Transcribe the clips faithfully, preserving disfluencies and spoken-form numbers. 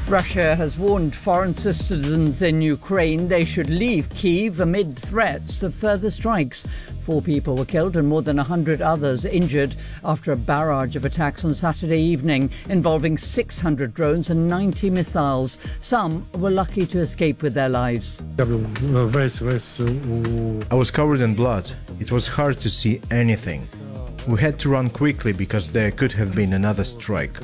Russia has warned foreign citizens in Ukraine they should leave Kyiv amid threats of further strikes. Four people were killed and more than one hundred others injured after a barrage of attacks on Saturday evening involving six hundred drones and ninety missiles. Some were lucky to escape with their lives. I was covered in blood. It was hard to see anything. We had to run quickly because there could have been another strike.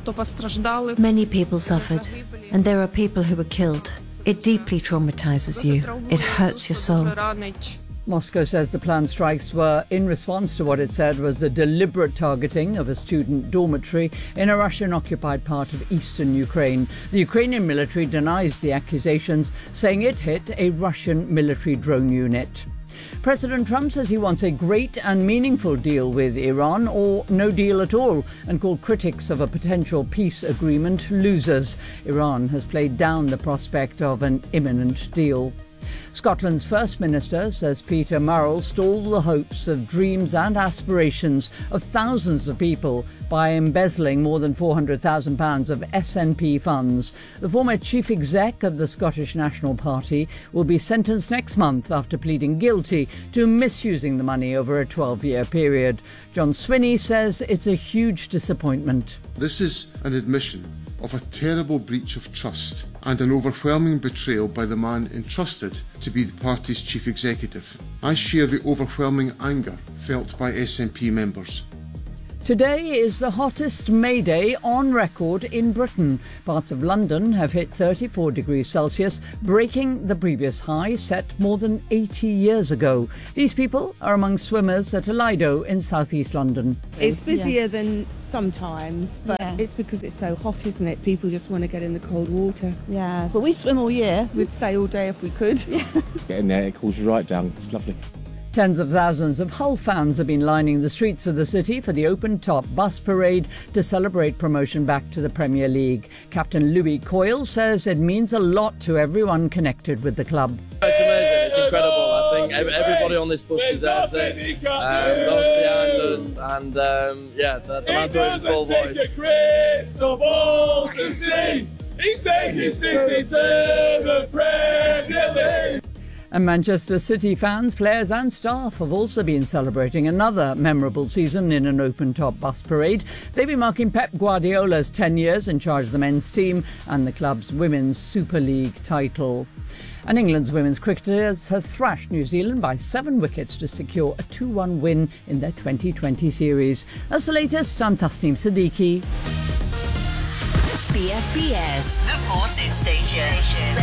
Many people suffered, and there are people who were killed. It deeply traumatizes you. It hurts your soul. Moscow says the planned strikes were in response to what it said was a deliberate targeting of a student dormitory in a Russian-occupied part of eastern Ukraine. The Ukrainian military denies the accusations, saying it hit a Russian military drone unit. President Trump says he wants a great and meaningful deal with Iran or no deal at all, and called critics of a potential peace agreement losers. Iran has played down the prospect of an imminent deal. Scotland's First Minister says Peter Murrell stalled the hopes of dreams and aspirations of thousands of people by embezzling more than four hundred thousand pounds of S N P funds. The former chief exec of the Scottish National Party will be sentenced next month after pleading guilty to misusing the money over a twelve-year period. John Swinney says it's a huge disappointment. This is an admission of a terrible breach of trust and an overwhelming betrayal by the man entrusted to be the party's chief executive. I share the overwhelming anger felt by S N P members. Today is the hottest May Day on record in Britain. Parts of London have hit thirty-four degrees Celsius, breaking the previous high set more than eighty years ago. These people are among swimmers at Lido in southeast London. It's busier yeah. than sometimes, but yeah. it's because it's so hot, isn't it? People just want to get in the cold water. Yeah, but we swim all year. We'd stay all day if we could. Yeah. Get in there, it cools you right down. It's lovely. Tens of thousands of Hull fans have been lining the streets of the city for the open-top bus parade to celebrate promotion back to the Premier League. Captain Louis Coyle says it means a lot to everyone connected with the club. It's amazing, it's incredible. I think everybody on this bus deserves it. Um, those behind us, and um, yeah, the, the lads are in full voice. He's taking City to the Premier League. And Manchester City fans, players and staff have also been celebrating another memorable season in an open-top bus parade. They've been marking Pep Guardiola's ten years in charge of the men's team and the club's Women's Super League title. And England's women's cricketers have thrashed New Zealand by seven wickets to secure a two one win in their twenty twenty series. That's the latest. I'm Tasneem Siddiqui. B F B S, the Forces Station.